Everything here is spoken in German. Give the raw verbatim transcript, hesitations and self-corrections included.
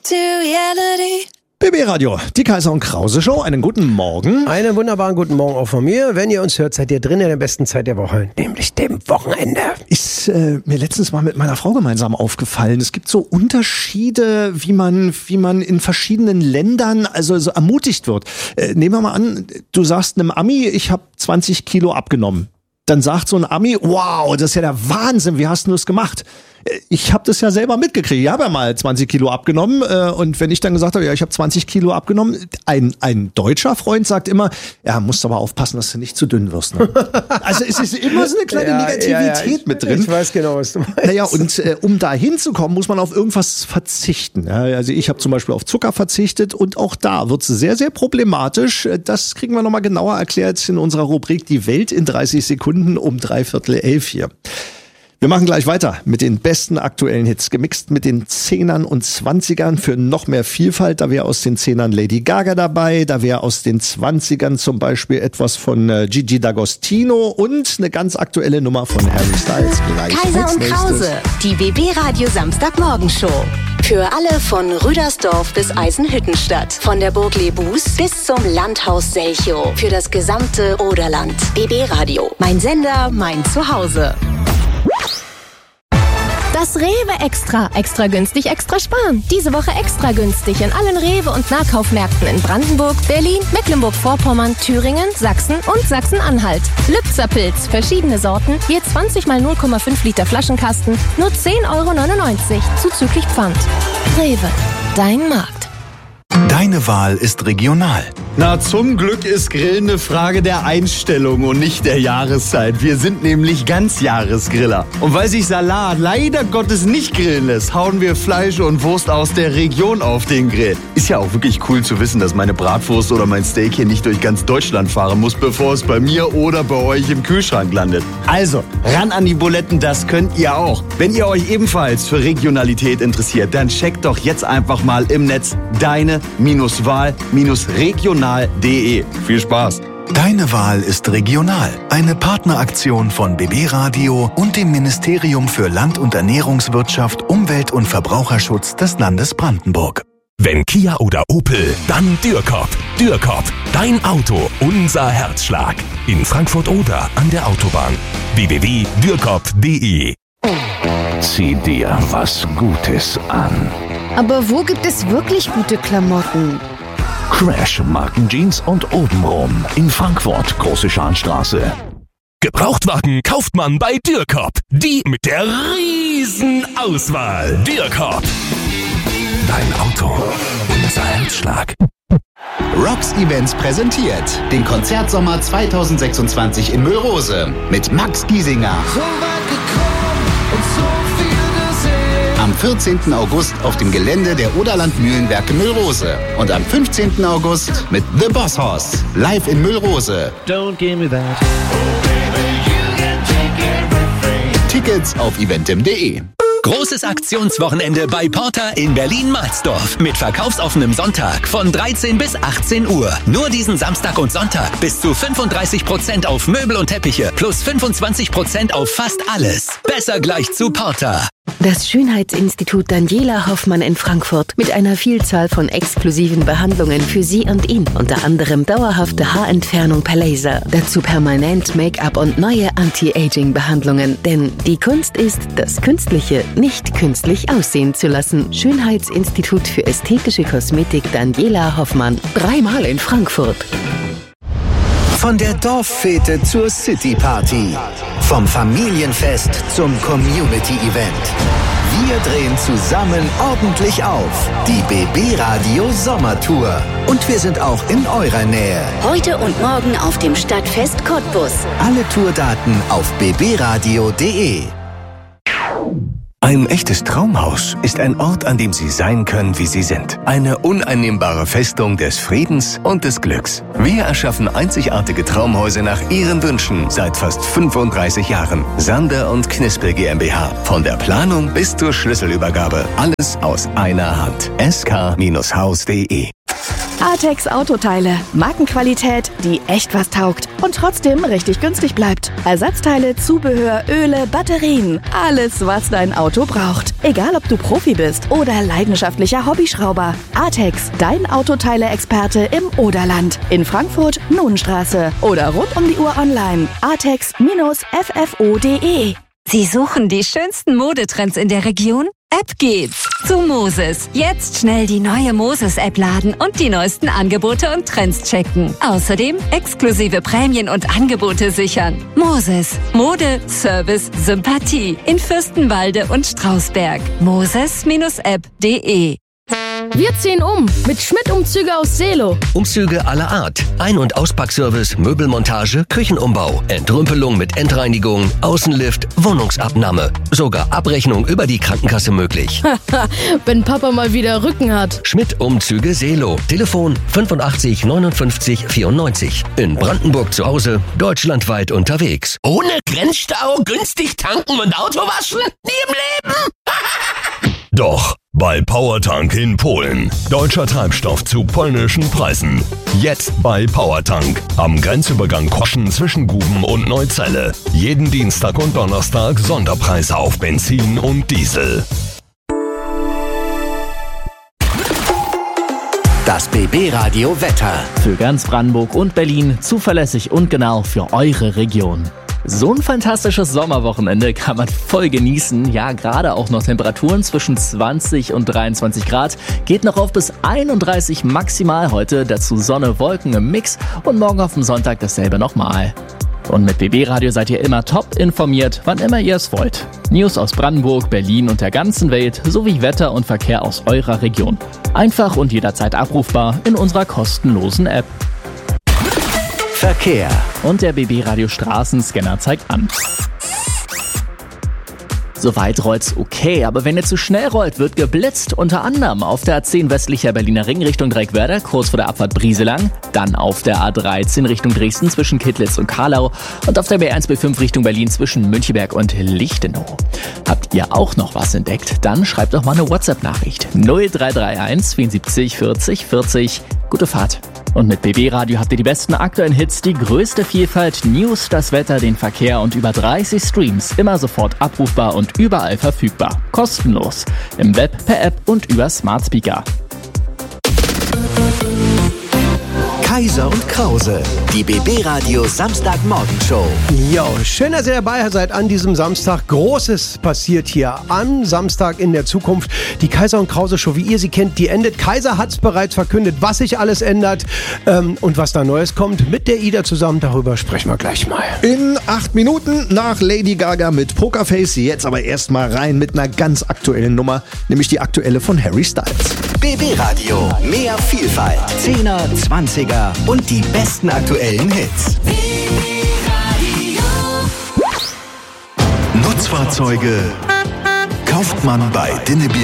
to reality. B B Radio, die Kaiser und Krause Show. Einen guten Morgen. Einen wunderbaren guten Morgen auch von mir. Wenn ihr uns hört, seid ihr drin in der besten Zeit der Woche, nämlich dem Wochenende. Ist äh, mir letztens mal mit meiner Frau gemeinsam aufgefallen. Es gibt so Unterschiede, wie man, wie man in verschiedenen Ländern also so ermutigt wird. Äh, nehmen wir mal an, du sagst einem Ami, ich habe zwanzig Kilo abgenommen. Dann sagt so ein Ami, wow, das ist ja der Wahnsinn, wie hast du das gemacht? Ich habe das ja selber mitgekriegt. Ich habe ja mal zwanzig Kilo abgenommen äh, und wenn ich dann gesagt habe, ja, ich habe zwanzig Kilo abgenommen, ein ein deutscher Freund sagt immer, ja, musst aber aufpassen, dass du nicht zu dünn wirst. Ne? Also es ist immer so eine kleine ja, Negativität ja, ja, ich, mit drin. Ich weiß genau, was du meinst. Naja, und äh, um da hinzukommen, muss man auf irgendwas verzichten. Ja, also ich habe zum Beispiel auf Zucker verzichtet und auch da wird es sehr, sehr problematisch. Das kriegen wir nochmal genauer erklärt in unserer Rubrik Die Welt in dreißig Sekunden um dreiviertel elf hier. Wir machen gleich weiter mit den besten aktuellen Hits, gemixt mit den Zehnern und Zwanzigern für noch mehr Vielfalt. Da wäre aus den Zehnern Lady Gaga dabei, da wäre aus den Zwanzigern zum Beispiel etwas von äh, Gigi D'Agostino und eine ganz aktuelle Nummer von Harry Styles. Gleich Kaiser und Krause, die B B Radio Samstagmorgenshow. Für alle von Rüdersdorf bis Eisenhüttenstadt, von der Burg Lebus bis zum Landhaus Selchow. Für das gesamte Oderland. B B Radio, mein Sender, mein Zuhause. Das Rewe Extra. Extra günstig, extra sparen. Diese Woche extra günstig in allen Rewe- und Nahkaufmärkten in Brandenburg, Berlin, Mecklenburg-Vorpommern, Thüringen, Sachsen und Sachsen-Anhalt. Lübzer-Pilz, verschiedene Sorten, je zwanzig mal null Komma fünf Liter Flaschenkasten, nur zehn Euro neunundneunzig, zuzüglich Pfand. Rewe, dein Markt. Deine Wahl ist regional. Na, zum Glück ist Grillen eine Frage der Einstellung und nicht der Jahreszeit. Wir sind nämlich Ganzjahresgriller. Und weil sich Salat leider Gottes nicht grillen lässt, hauen wir Fleisch und Wurst aus der Region auf den Grill. Ist ja auch wirklich cool zu wissen, dass meine Bratwurst oder mein Steak hier nicht durch ganz Deutschland fahren muss, bevor es bei mir oder bei euch im Kühlschrank landet. Also, ran an die Buletten, das könnt ihr auch. Wenn ihr euch ebenfalls für Regionalität interessiert, dann checkt doch jetzt einfach mal im Netz deine-wahl-regional punkt de. Viel Spaß! Deine Wahl ist regional. Eine Partneraktion von B B Radio und dem Ministerium für Land- und Ernährungswirtschaft, Umwelt- und Verbraucherschutz des Landes Brandenburg. Wenn Kia oder Opel, dann Dürkop. Dürkop, dein Auto, unser Herzschlag. In Frankfurt-Oder an der Autobahn. w w w punkt dürkop punkt de. Zieh dir was Gutes an. Aber wo gibt es wirklich gute Klamotten? Crash Markenjeans und obenrum. In Frankfurt, Große Scharnstraße. Gebrauchtwagen kauft man bei Dürkop. Die mit der riesen Auswahl. Dürkop. Dein Auto, unser Herzschlag. Rocks Events präsentiert den Konzertsommer zweitausendsechsundzwanzig in Müllrose mit Max Giesinger. So weit gekommen und so viel gesehen. Am vierzehnten August auf dem Gelände der Oderland Mühlenwerke Müllrose. Und am fünfzehnten August mit The Boss Horse live in Müllrose. Don't give me that. Oh baby, you can take everything. Tickets auf eventim punkt de. Großes Aktionswochenende bei Porter in Berlin-Marsdorf. Mit verkaufsoffenem Sonntag von dreizehn bis achtzehn Uhr. Nur diesen Samstag und Sonntag bis zu fünfunddreißig Prozent auf Möbel und Teppiche plus fünfundzwanzig Prozent auf fast alles. Besser gleich zu Porter. Das Schönheitsinstitut Daniela Hoffmann in Frankfurt mit einer Vielzahl von exklusiven Behandlungen für Sie und ihn. Unter anderem dauerhafte Haarentfernung per Laser. Dazu permanent Make-up und neue Anti-Aging-Behandlungen. Denn die Kunst ist, das Künstliche nicht künstlich aussehen zu lassen. Schönheitsinstitut für ästhetische Kosmetik Daniela Hoffmann. Dreimal in Frankfurt. Von der Dorffete zur City-Party. Vom Familienfest zum Community-Event. Wir drehen zusammen ordentlich auf. Die B B Radio Sommertour. Und wir sind auch in eurer Nähe. Heute und morgen auf dem Stadtfest Cottbus. Alle Tourdaten auf b b radio punkt de. Ein echtes Traumhaus ist ein Ort, an dem Sie sein können, wie Sie sind. Eine uneinnehmbare Festung des Friedens und des Glücks. Wir erschaffen einzigartige Traumhäuser nach Ihren Wünschen seit fast fünfunddreißig Jahren. Sander und Knispel GmbH. Von der Planung bis zur Schlüsselübergabe. Alles aus einer Hand. s k Bindestrich haus punkt de Artex Autoteile. Markenqualität, die echt was taugt und trotzdem richtig günstig bleibt. Ersatzteile, Zubehör, Öle, Batterien. Alles, was dein Auto braucht. Egal, ob du Profi bist oder leidenschaftlicher Hobbyschrauber. Artex, dein Autoteile-Experte im Oderland. In Frankfurt, Nohnstraße. Oder rund um die Uhr online. artex F F O punkt de. Sie suchen die schönsten Modetrends in der Region? Ab geht's zu Moses. Jetzt schnell die neue Moses-App laden und die neuesten Angebote und Trends checken. Außerdem exklusive Prämien und Angebote sichern. Moses. Mode, Service, Sympathie. In Fürstenwalde und Strausberg. Moses App punkt de. Wir ziehen um mit Schmidt-Umzüge aus Seelow. Umzüge aller Art. Ein- und Auspackservice, Möbelmontage, Küchenumbau, Entrümpelung mit Endreinigung, Außenlift, Wohnungsabnahme. Sogar Abrechnung über die Krankenkasse möglich. Wenn Papa mal wieder Rücken hat. Schmidt-Umzüge Seelow. Telefon fünfundachtzig neunundfünfzig vierundneunzig. In Brandenburg zu Hause, deutschlandweit unterwegs. Ohne Grenzstau, günstig tanken und Auto waschen? Nie im Leben! Doch, bei Powertank in Polen. Deutscher Treibstoff zu polnischen Preisen. Jetzt bei Powertank. Am Grenzübergang Koschen zwischen Guben und Neuzelle. Jeden Dienstag und Donnerstag Sonderpreise auf Benzin und Diesel. Das B B-Radio Wetter. Für ganz Brandenburg und Berlin zuverlässig und genau für eure Region. So ein fantastisches Sommerwochenende kann man voll genießen. Ja, gerade auch noch Temperaturen zwischen zwanzig und dreiundzwanzig Grad. Geht noch auf bis einunddreißig maximal heute. Dazu Sonne, Wolken im Mix und morgen auf dem Sonntag dasselbe nochmal. Und mit B B-Radio seid ihr immer top informiert, wann immer ihr es wollt. News aus Brandenburg, Berlin und der ganzen Welt sowie Wetter und Verkehr aus eurer Region. Einfach und jederzeit abrufbar in unserer kostenlosen App. Verkehr. Und der B B-Radio Straßenscanner zeigt an. Soweit rollt's okay, aber wenn ihr zu schnell rollt, wird geblitzt. Unter anderem auf der A zehn westlicher Berliner Ring Richtung Dreieckwerder, kurz vor der Abfahrt Brieselang. Dann auf der A dreizehn Richtung Dresden zwischen Kittlitz und Karlau. Und auf der B eins B fünf Richtung Berlin zwischen Müncheberg und Lichtenau. Habt ihr auch noch was entdeckt? Dann schreibt doch mal eine WhatsApp-Nachricht. null drei drei eins vierundsiebzig vierzig vierzig. Gute Fahrt. Und mit B B-Radio habt ihr die besten aktuellen Hits, die größte Vielfalt, News, das Wetter, den Verkehr und über dreißig Streams. Immer sofort abrufbar und überall verfügbar. Kostenlos. Im Web, per App und über Smart Speaker. Kaiser und Krause, die B B-Radio Samstagmorgenshow. Jo, schön, dass ihr dabei seid an diesem Samstag. Großes passiert hier am Samstag in der Zukunft. Die Kaiser und Krause Show, wie ihr sie kennt, die endet. Kaiser hat es bereits verkündet, was sich alles ändert ähm, und was da Neues kommt. Mit der Ida zusammen, darüber sprechen wir gleich mal. In acht Minuten nach Lady Gaga mit Pokerface. Jetzt aber erstmal rein mit einer ganz aktuellen Nummer, nämlich die aktuelle von Harry Styles. B B-Radio, mehr Vielfalt. Zehner, Zwanziger und die besten aktuellen Hits. Nutzfahrzeuge kauft man bei Dinnebier